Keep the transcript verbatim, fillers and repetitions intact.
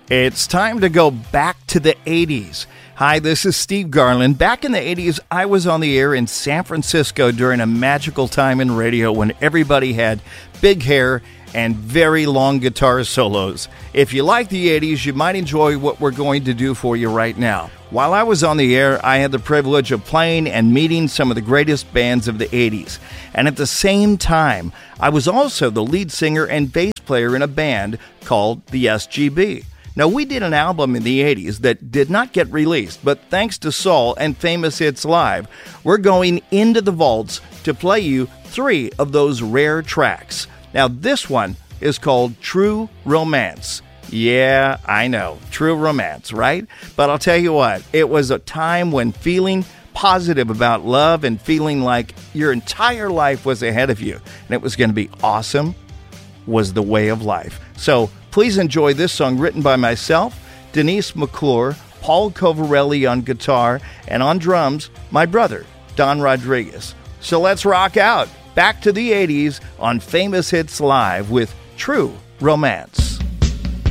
It's time to go back to the eighties. Hi, this is Steve Garland. Back in the eighties, I was on the air in San Francisco during a magical time in radio when everybody had big hair and very long guitar solos. If you like the eighties, you might enjoy what we're going to do for you right now. While I was on the air, I had the privilege of playing and meeting some of the greatest bands of the eighties. And at the same time, I was also the lead singer and bass player in a band called the S G B. Now, we did an album in the eighties that did not get released, but thanks to Saul and Famous Hits Live, we're going into the vaults to play you three of those rare tracks. Now, this one is called True Romance. Yeah, I know, True Romance, right? But I'll tell you what, it was a time when feeling positive about love and feeling like your entire life was ahead of you and it was going to be awesome was the way of life. So please enjoy this song written by myself, Denise McClure, Paul Covarelli on guitar, and on drums, my brother, Don Rodriguez. So let's rock out. Back to the eighties on Famous Hits Live with True Romance.